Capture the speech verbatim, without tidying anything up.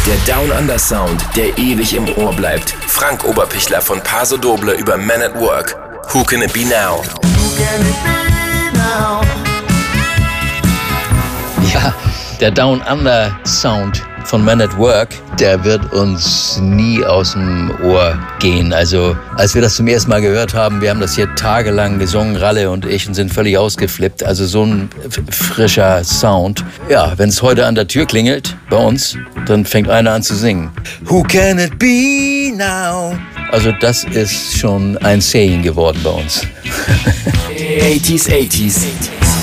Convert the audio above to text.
Der Down Under Sound, der ewig im Ohr bleibt. Frank Oberpichler von Paso Doble über Men at Work. Who Can It Be Now? Ja, der Down Under Sound von Men at Work, der wird uns nie aus dem Ohr gehen. Also, als wir das zum ersten Mal gehört haben, wir haben das hier tagelang gesungen, Ralle und ich, und sind völlig ausgeflippt. Also so ein frischer Sound. Ja, wenn es heute an der Tür klingelt, bei uns, dann fängt einer an zu singen. Who can it be now? Also das ist schon ein Saying geworden bei uns. achtziger, achtziger.